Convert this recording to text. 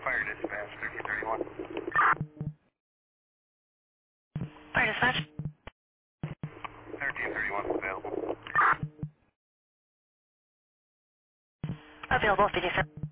Fire dispatch, 1331. Fire dispatch. 1331 available. Available, 57.